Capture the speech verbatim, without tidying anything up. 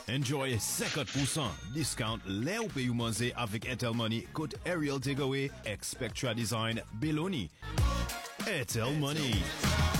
Enjoy cinquante pour cent discount là ou paye ou manger avec Airtel Money code Ariel Takeaway, Expectra Design, Beloni. Airtel Money.